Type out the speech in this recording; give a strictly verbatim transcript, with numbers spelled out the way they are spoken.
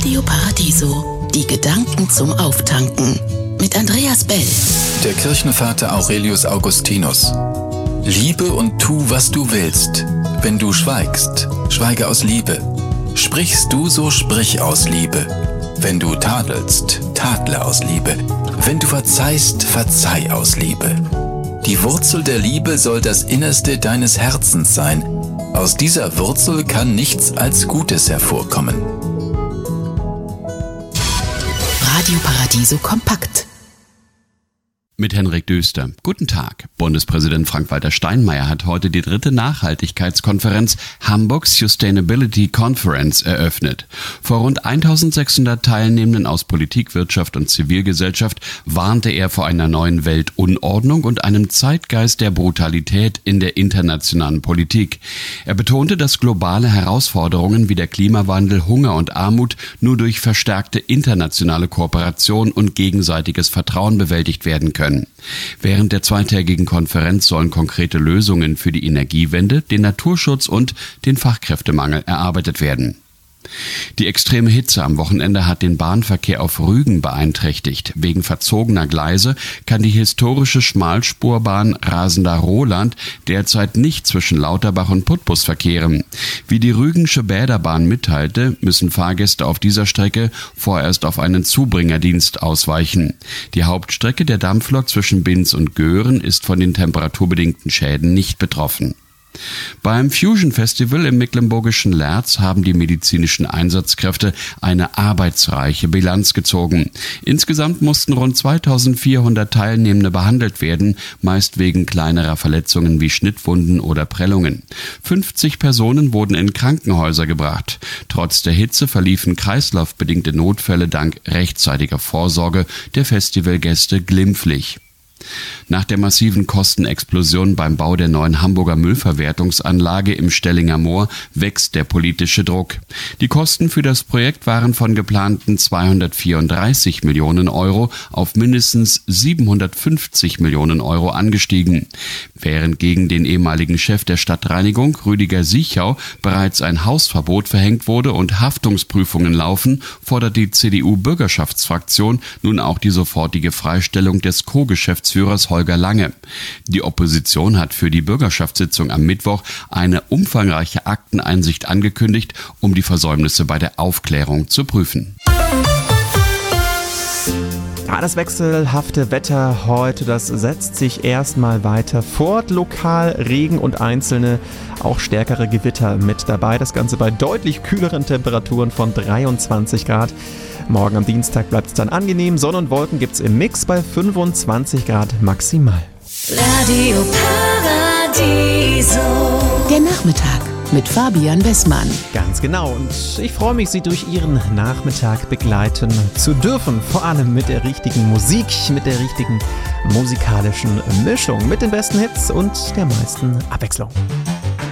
Radio Paradiso, die Gedanken zum Auftanken. Mit Andreas Bell. Der Kirchenvater Aurelius Augustinus. Liebe und tu, was du willst. Wenn du schweigst, schweige aus Liebe. Sprichst du, so sprich aus Liebe. Wenn du tadelst, tadle aus Liebe. Wenn du verzeihst, verzeih aus Liebe. Die Wurzel der Liebe soll das Innerste deines Herzens sein. Aus dieser Wurzel kann nichts als Gutes hervorkommen. Radio Paradiso kompakt. Mit Henrik Döster. Guten Tag. Bundespräsident Frank-Walter Steinmeier hat heute die dritte Nachhaltigkeitskonferenz Hamburg Sustainability Conference eröffnet. Vor rund eintausendsechshundert Teilnehmenden aus Politik, Wirtschaft und Zivilgesellschaft warnte er vor einer neuen Weltunordnung und einem Zeitgeist der Brutalität in der internationalen Politik. Er betonte, dass globale Herausforderungen wie der Klimawandel, Hunger und Armut nur durch verstärkte internationale Kooperation und gegenseitiges Vertrauen bewältigt werden können. Während der zweitägigen Konferenz sollen konkrete Lösungen für die Energiewende, den Naturschutz und den Fachkräftemangel erarbeitet werden. Die extreme Hitze am Wochenende hat den Bahnverkehr auf Rügen beeinträchtigt. Wegen verzogener Gleise kann die historische Schmalspurbahn Rasender-Roland derzeit nicht zwischen Lauterbach und Putbus verkehren. Wie die Rügensche Bäderbahn mitteilte, müssen Fahrgäste auf dieser Strecke vorerst auf einen Zubringerdienst ausweichen. Die Hauptstrecke der Dampflok zwischen Binz und Göhren ist von den temperaturbedingten Schäden nicht betroffen. Beim Fusion Festival im mecklenburgischen Lerz haben die medizinischen Einsatzkräfte eine arbeitsreiche Bilanz gezogen. Insgesamt mussten rund zweitausendvierhundert Teilnehmende behandelt werden, meist wegen kleinerer Verletzungen wie Schnittwunden oder Prellungen. fünfzig Personen wurden in Krankenhäuser gebracht. Trotz der Hitze verliefen kreislaufbedingte Notfälle dank rechtzeitiger Vorsorge der Festivalgäste glimpflich. Nach der massiven Kostenexplosion beim Bau der neuen Hamburger Müllverwertungsanlage im Stellinger Moor wächst der politische Druck. Die Kosten für das Projekt waren von geplanten zweihundertvierunddreißig Millionen Euro auf mindestens siebenhundertfünfzig Millionen Euro angestiegen. Während gegen den ehemaligen Chef der Stadtreinigung, Rüdiger Siechau, bereits ein Hausverbot verhängt wurde und Haftungsprüfungen laufen, fordert die C D U-Bürgerschaftsfraktion nun auch die sofortige Freistellung des Co-Geschäftsführers Holger Lange. Die Opposition hat für die Bürgerschaftssitzung am Mittwoch eine umfangreiche Akteneinsicht angekündigt, um die Versäumnisse bei der Aufklärung zu prüfen. Ja, das wechselhafte Wetter heute, das setzt sich erstmal weiter fort. Lokal Regen und einzelne, auch stärkere Gewitter mit dabei. Das Ganze bei deutlich kühleren Temperaturen von dreiundzwanzig Grad. Morgen am Dienstag bleibt es dann angenehm. Sonne und Wolken gibt es im Mix bei fünfundzwanzig Grad maximal. Radio Paradiso. Der Nachmittag mit Fabian Wessmann. Ganz genau. Und ich freue mich, Sie durch Ihren Nachmittag begleiten zu dürfen. Vor allem mit der richtigen Musik, mit der richtigen musikalischen Mischung, mit den besten Hits und der meisten Abwechslung.